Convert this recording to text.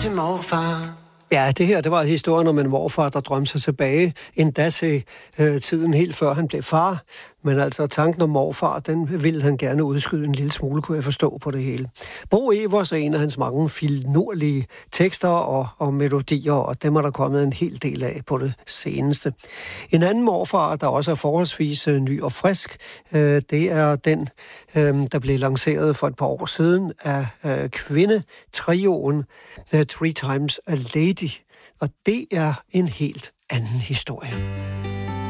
til morfar. Ja, det her, det var historien om en morfar, der drømte sig tilbage, endda til tiden helt før han blev far. Men altså, tanken om morfar, den ville han gerne udskyde en lille smule, kunne jeg forstå på det hele. Bo Evers er en af hans mange finurlige tekster og melodier, og dem er der kommet en hel del af på det seneste. En anden morfar, der også er forholdsvis ny og frisk, det er den, der blev lanceret for et par år siden af kvindetrioen Three Times a Lady. Og det er en helt anden historie.